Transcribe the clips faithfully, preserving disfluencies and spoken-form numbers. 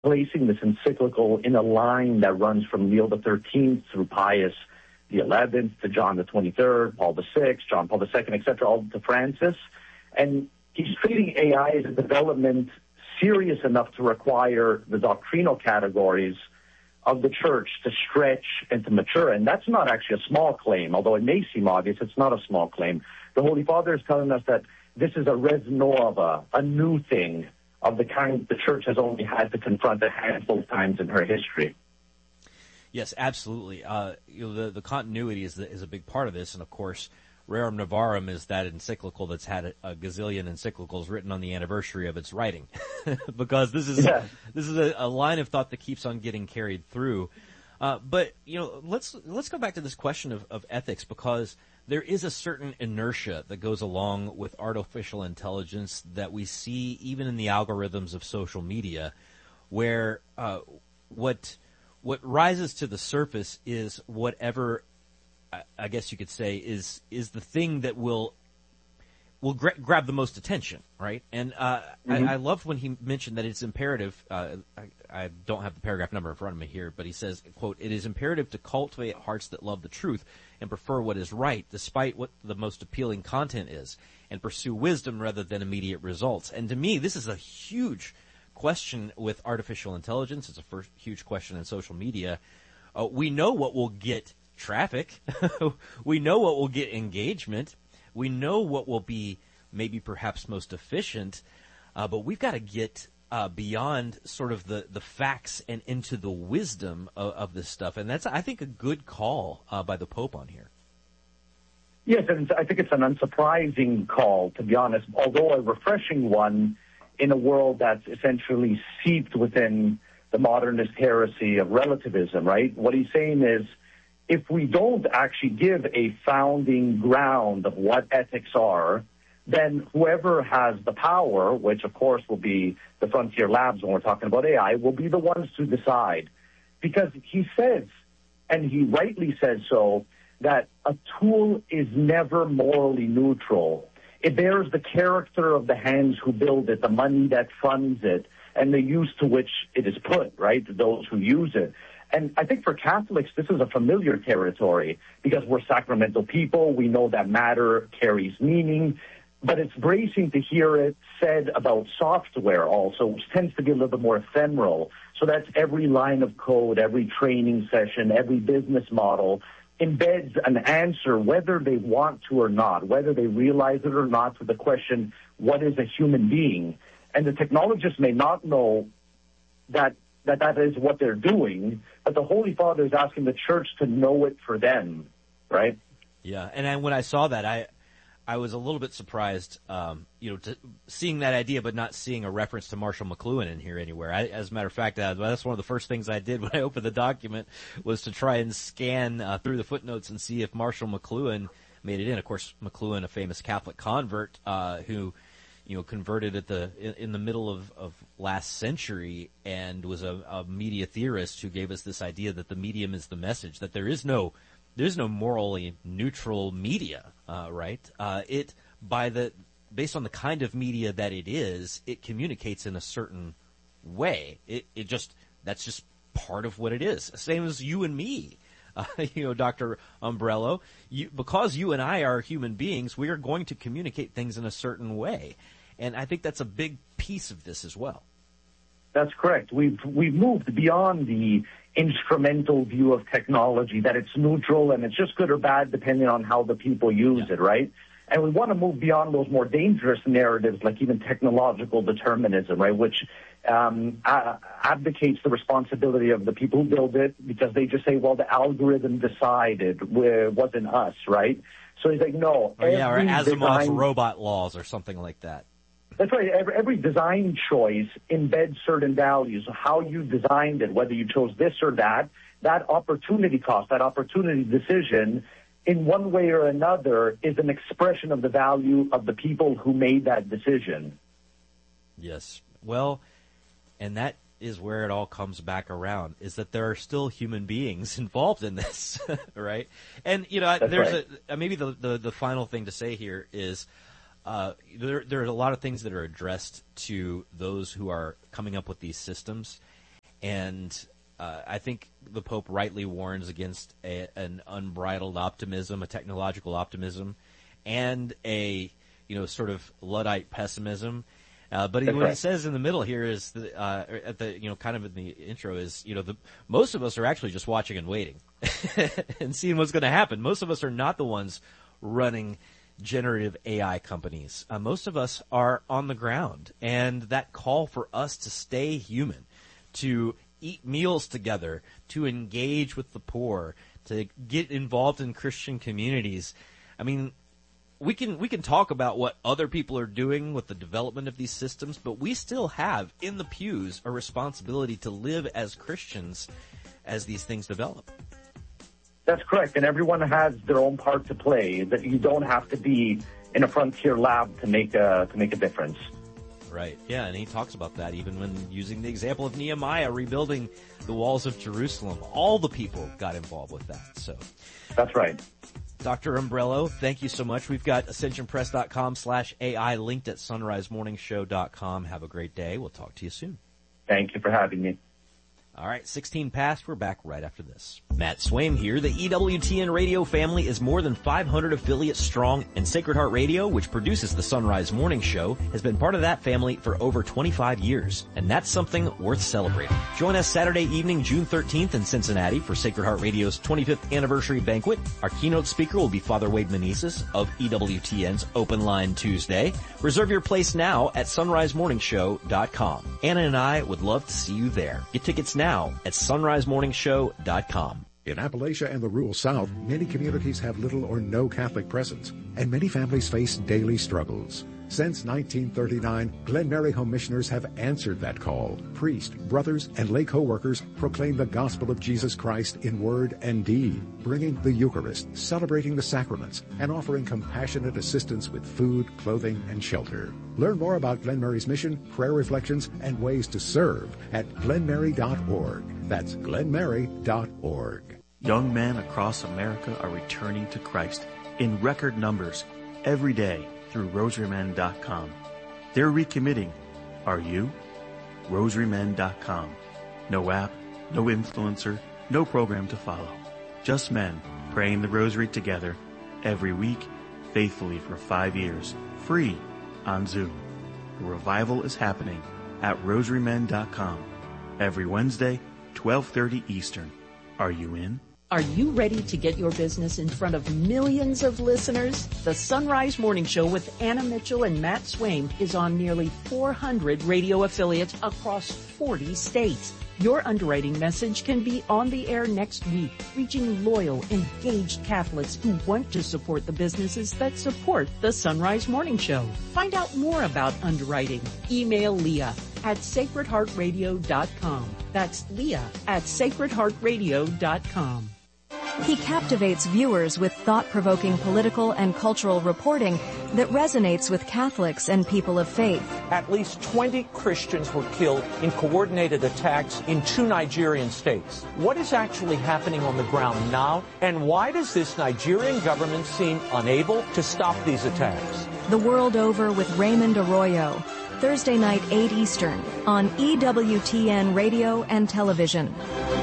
placing this encyclical in a line that runs from Leo the thirteenth through Pius the eleventh to John the twenty-third, Paul the sixth, John Paul the second, et cetera, all to Francis. And he's treating A I as a development serious enough to require the doctrinal categories of the church to stretch and to mature. And that's not actually a small claim, although it may seem obvious, it's not a small claim. The Holy Father is telling us that this is a res nova, a new thing of the kind the church has only had to confront a handful of times in her history. Yes, absolutely. Uh, you know, the, the continuity is, the, is a big part of this, and of course, Rerum Novarum is that encyclical that's had a, a gazillion encyclicals written on the anniversary of its writing, because this is yeah. this is a, a line of thought that keeps on getting carried through. Uh, but you know, let's let's go back to this question of, of ethics, because there is a certain inertia that goes along with artificial intelligence that we see even in the algorithms of social media, where uh, what what rises to the surface is whatever, I guess you could say, is is the thing that will will gra- grab the most attention, right? And uh, mm-hmm. I, I loved when he mentioned that it's imperative. Uh, I, I don't have the paragraph number in front of me here, but he says, "quote It is imperative to cultivate hearts that love the truth and prefer what is right, despite what the most appealing content is, and pursue wisdom rather than immediate results." And to me, this is a huge question with artificial intelligence. It's a first huge question in social media. Uh, we know what will get traffic. We know what will get engagement. We know what will be maybe perhaps most efficient, uh, but we've got to get uh, beyond sort of the, the facts and into the wisdom of, of this stuff. And that's, I think, a good call uh, by the Pope on here. Yes, and I think it's an unsurprising call, to be honest, although a refreshing one in a world that's essentially seeped within the modernist heresy of relativism, right? What he's saying is, if we don't actually give a founding ground of what ethics are, then whoever has the power, which of course will be the frontier labs when we're talking about A I, will be the ones to decide. Because he says, and he rightly says so, that a tool is never morally neutral. It bears the character of the hands who build it, the money that funds it, and the use to which it is put, right, to those who use it. And I think for Catholics, this is a familiar territory because we're sacramental people. We know that matter carries meaning, but it's bracing to hear it said about software also, which tends to be a little bit more ephemeral. So that's every line of code, every training session, every business model embeds an answer, whether they want to or not, whether they realize it or not, to the question, what is a human being? And the technologists may not know that that that is what they're doing, but the Holy Father is asking the church to know it for them, right? Yeah, and I, when I saw that, I I was a little bit surprised, um, you know, to, seeing that idea, but not seeing a reference to Marshall McLuhan in here anywhere. I, as a matter of fact, uh, that's one of the first things I did when I opened the document, was to try and scan uh, through the footnotes and see if Marshall McLuhan made it in. Of course, McLuhan, a famous Catholic convert uh, who, you know, converted at the in, in the middle of, of last century, and was a, a media theorist who gave us this idea that the medium is the message, that there is no there's no morally neutral media, uh, right? Uh, it by the based on the kind of media that it is, it communicates in a certain way. It it just that's just part of what it is. Same as you and me. Uh, you know, Doctor Umbrello, you, because you and I are human beings, we are going to communicate things in a certain way. And I think that's a big piece of this as well. That's correct. We've, we've moved beyond the instrumental view of technology, that it's neutral and it's just good or bad depending on how the people use yeah. it, right? And we want to move beyond those more dangerous narratives, like even technological determinism, right, which um, a- abdicates the responsibility of the people who build it, because they just say, well, the algorithm decided, it wasn't us, right? So he's like, no. Or, yeah, or Asimov's design, robot laws or something like that. That's right. Every, every design choice embeds certain values. How you designed it, whether you chose this or that, that opportunity cost, that opportunity decision, in one way or another, is an expression of the value of the people who made that decision. Yes. Well, and that is where it all comes back around, is that there are still human beings involved in this, right? And, you know, That's there's right. a, maybe the, the, the final thing to say here is, uh, there, there are a lot of things that are addressed to those who are coming up with these systems. And uh, I think the Pope rightly warns against a, an unbridled optimism, a technological optimism, and a, you know, sort of Luddite pessimism. Uh, but he, what he says in the middle here is, the, uh, at the, you know, kind of in the intro is, you know, the, most of us are actually just watching and waiting and seeing what's going to happen. Most of us are not the ones running generative A I companies. Uh, most of us are on the ground, and that call for us to stay human, to eat meals together, to engage with the poor, to get involved in Christian communities. I mean, we can we can talk about what other people are doing with the development of these systems, but we still have in the pews a responsibility to live as Christians as these things develop. That's correct, and everyone has their own part to play. That you don't have to be in a frontier lab to make a to make a difference. Right. Yeah, and he talks about that even when using the example of Nehemiah rebuilding the walls of Jerusalem. All the people got involved with that. So that's right. Doctor Umbrello, thank you so much. We've got ascensionpress.com slash AI linked at sunrisemorningshow dot com. Have a great day. We'll talk to you soon. Thank you for having me. All right, sixteen past. We're back right after this. Matt Swaim here. The E W T N radio family is more than five hundred affiliates strong, and Sacred Heart Radio, which produces the Sunrise Morning Show, has been part of that family for over twenty-five years, and that's something worth celebrating. Join us Saturday evening, June thirteenth in Cincinnati for Sacred Heart Radio's twenty-fifth anniversary banquet. Our keynote speaker will be Father Wade Meneses of E W T N's Open Line Tuesday. Reserve your place now at sunrise morning show dot com. Anna and I would love to see you there. Get tickets now at sunrise morning show dot com. In Appalachia and the rural South, many communities have little or no Catholic presence, and many families face daily struggles. Since nineteen thirty-nine, Glen Mary Home Missioners have answered that call. Priests, brothers, and lay co-workers proclaim the gospel of Jesus Christ in word and deed, bringing the Eucharist, celebrating the sacraments, and offering compassionate assistance with food, clothing, and shelter. Learn more about Glen Mary's mission, prayer reflections, and ways to serve at glen mary dot org. That's glen mary dot org. Young men across America are returning to Christ in record numbers every day through rosary men dot com. They're recommitting. Are you? rosary men dot com. No app, no influencer, no program to follow. Just men praying the rosary together every week, faithfully for five years, free on Zoom. The revival is happening at rosary men dot com every Wednesday, twelve thirty Eastern. Are you in? Are you ready to get your business in front of millions of listeners? The Sunrise Morning Show with Anna Mitchell and Matt Swaim is on nearly four hundred radio affiliates across forty states. Your underwriting message can be on the air next week, reaching loyal, engaged Catholics who want to support the businesses that support the Sunrise Morning Show. Find out more about underwriting. Email Leah at sacred heart radio dot com. That's Leah at sacred heart radio dot com. He captivates viewers with thought-provoking political and cultural reporting that resonates with Catholics and people of faith. At least twenty Christians were killed in coordinated attacks in two Nigerian states. What is actually happening on the ground now, and why does this Nigerian government seem unable to stop these attacks? The World Over with Raymond Arroyo. Thursday night, eight Eastern, on E W T N Radio and Television.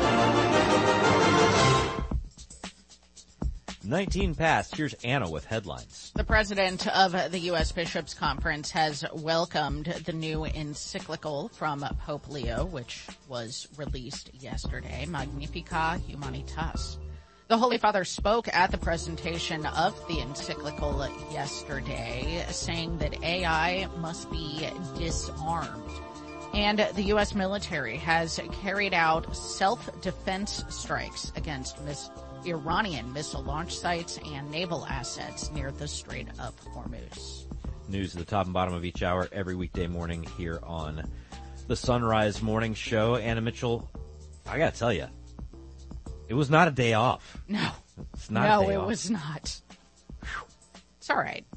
nineteen past. Here's Anna with headlines. The president of the U S Bishops' Conference has welcomed the new encyclical from Pope Leo, which was released yesterday, Magnificat Humanitas. The Holy Father spoke at the presentation of the encyclical yesterday, saying that A I must be disarmed. And the U S military has carried out self-defense strikes against mis- Iranian missile launch sites and naval assets near the Strait of Hormuz. News at the top and bottom of each hour every weekday morning here on the Sunrise Morning Show. Anna Mitchell, I gotta tell you, it was not a day off. No. It's not no, a day it off. was not. It's all right.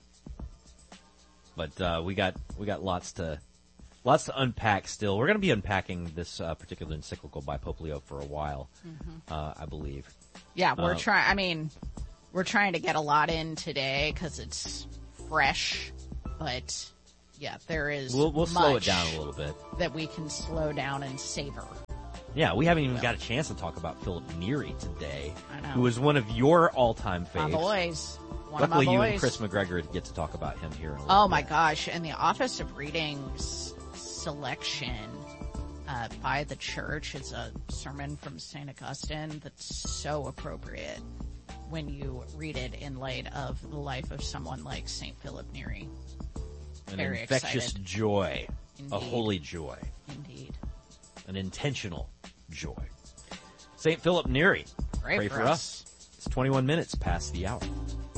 But uh, we got we got lots to lots to unpack still. We're going to be unpacking this uh, particular encyclical by Pope Leo for a while, mm-hmm. uh, I believe. Yeah, we're uh, trying. I mean, we're trying to get a lot in today because it's fresh. But yeah, there is. We'll, we'll much slow it down a little bit that we can slow down and savor. Yeah, we haven't even got a chance to talk about Philip Neary today, I know. who was one of your all-time My faves. boys. One Luckily, of my you boys. and Chris McGregor get to talk about him here in a little Oh my bit. gosh, and the Office of Readings selection uh, by the church is a sermon from Saint Augustine that's so appropriate when you read it in light of the life of someone like Saint Philip Neary. An Very infectious excited. joy, Indeed. a holy joy, Indeed. an intentional joy. Saint Philip Neary, Pray pray for for us. us. It's twenty-one minutes past the hour.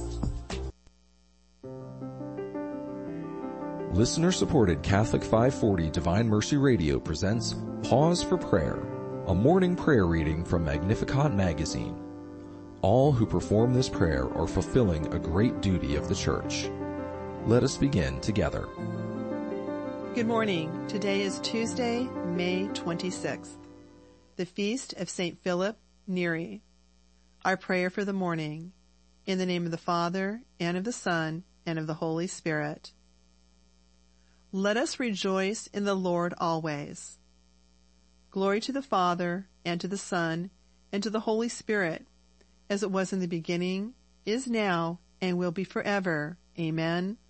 Listener-supported Catholic five forty Divine Mercy Radio presents Pause for Prayer, a morning prayer reading from Magnificat magazine. All who perform this prayer are fulfilling a great duty of the Church. Let us begin together. Good morning. Today is Tuesday, May twenty-sixth, the feast of Saint Philip Neary. Our prayer for the morning. In the name of the Father, and of the Son, and of the Holy Spirit. Let us rejoice in the Lord always. Glory to the Father, and to the Son, and to the Holy Spirit, as it was in the beginning, is now, and will be forever. Amen.